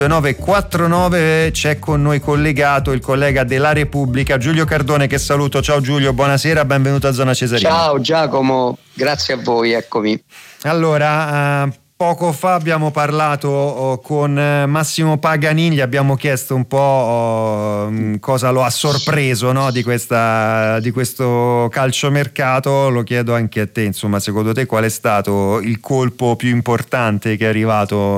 949. C'è con noi collegato il collega della Repubblica Giulio Cardone, che saluto. Ciao Giulio, buonasera, benvenuto a Zona Cesarina. Ciao Giacomo, grazie a voi, eccomi. Allora, poco fa abbiamo parlato con Massimo Paganini, gli abbiamo chiesto un po' cosa lo ha sorpreso, no, di questo calciomercato. Lo chiedo anche a te, insomma, secondo te qual è stato il colpo più importante che è arrivato